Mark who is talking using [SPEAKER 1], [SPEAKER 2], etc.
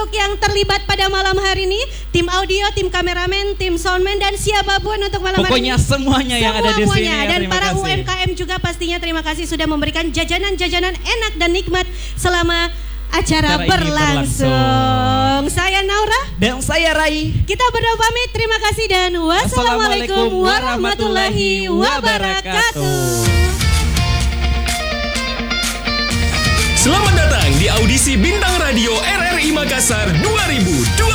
[SPEAKER 1] untuk yang terlibat pada malam hari ini, tim audio, tim kameramen, tim soundman dan siapapun untuk malam
[SPEAKER 2] Pokoknya
[SPEAKER 1] hari ini.
[SPEAKER 2] semuanya yang ada di sini ya,
[SPEAKER 1] dan para
[SPEAKER 2] kasih.
[SPEAKER 1] UMKM juga pastinya terima kasih sudah memberikan jajanan-jajanan enak dan nikmat selama acara berlangsung. Saya Naura
[SPEAKER 2] dan saya Rai.
[SPEAKER 1] Kita berdua pamit. Terima kasih dan wassalamualaikum warahmatullahi wabarakatuh.
[SPEAKER 3] Selamat datang di audisi Bintang Radio RRI Makassar 2022.